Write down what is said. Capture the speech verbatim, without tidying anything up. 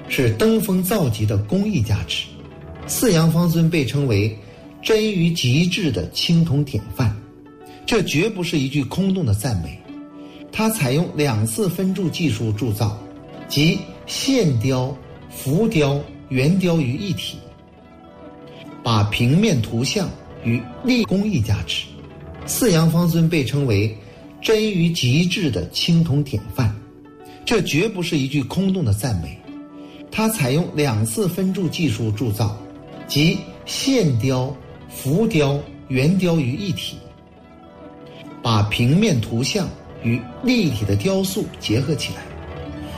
是登峰造极的工艺价值。四羊方尊被称为臻于极致的青铜典范，这绝不是一句空洞的赞美。它采用两次分铸技术铸造，即线雕、浮雕、圆雕于一体，把平面图像与立工艺价值。四羊方尊被称为臻于极致的青铜典范，这绝不是一句空洞的赞美。它采用两次分铸技术铸造，即线雕、浮雕、圆雕于一体，把平面图像与立体的雕塑结合起来。